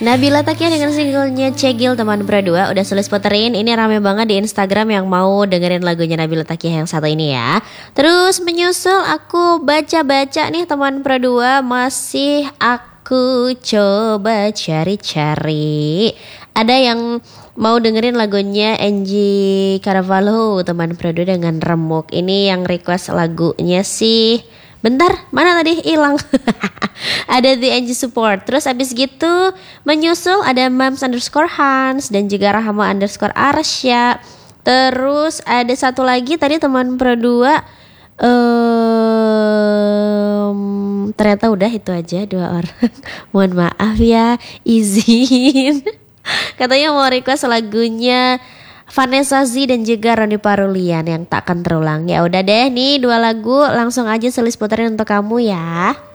Nabila Takia dengan singlenya Cegil teman berdua udah sulis puterin. Ini rame banget di Instagram yang mau dengerin lagunya Nabila Takia yang satu ini ya. Terus menyusul aku baca-baca nih teman berdua, masih aku coba cari-cari. Ada yang mau dengerin lagunya Angie Carvalho teman berdua dengan Remuk. Ini yang request lagunya sih. Bentar, mana tadi hilang? Ada The Angie Support. Terus abis gitu menyusul ada Mams_Hans dan juga Rahma_Arsya. Terus ada satu lagi tadi teman berdua. Ternyata udah itu aja 2 orang. Mohon maaf ya, izin. Katanya mau request lagunya Vanessa Z dan juga Ronny Parulian yang tak akan terulang. Ya udah deh, nih 2 lagu langsung aja selis puterin untuk kamu ya.